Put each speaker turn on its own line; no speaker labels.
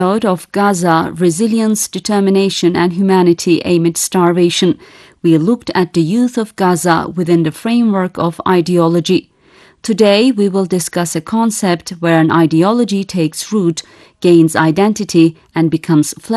of Gaza, resilience, determination and humanity amid starvation. We looked at the youth of Gaza within the framework of ideology. Today, we will discuss a concept where an ideology takes root, gains identity, and becomes